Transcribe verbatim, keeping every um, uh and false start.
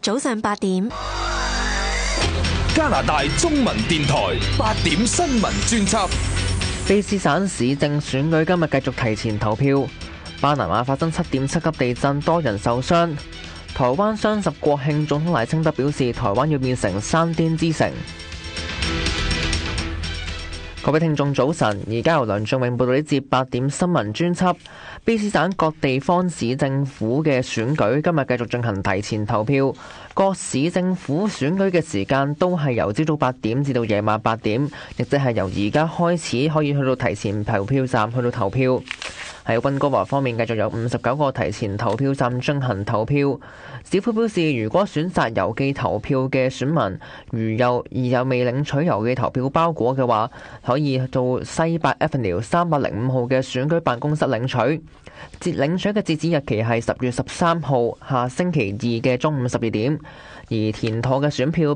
早上八點。 加拿大中文電台八點新聞專輯。 卑斯省市政選舉今日繼續提前投票。巴拿馬發生七點七級地震，多人受傷。台灣雙十國慶，總統賴清德表示，台灣要變成山巔之城。各位聽眾早晨，而家由梁俊永報道呢節八點新聞專輯。卑斯省各地方市政府嘅選舉今日繼續進行提前投票，各市政府選舉嘅時間都係由朝早八點至到夜晚八點，亦即係由而家開始可以去到提前投票站去到投票。喺溫哥華方面，繼續有五十九個提前投票站進行投票。市府表示，如果選擇郵寄投票嘅選民，如有而又未領取郵寄投票包裹嘅話，可以到西八 Avenue 三百零五號嘅選舉辦公室領取。截領取嘅截止日期係十月十三號下星期二嘅中午十二點。而填妥嘅選票